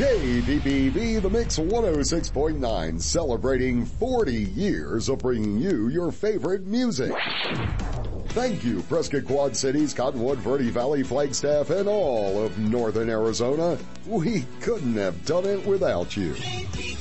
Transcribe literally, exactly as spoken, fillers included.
K P P B, The Mix one oh six point nine, celebrating forty years of bringing you your favorite music. Thank you, Prescott Quad Cities, Cottonwood, Verde Valley, Flagstaff, and all of Northern Arizona. We couldn't have done it without you.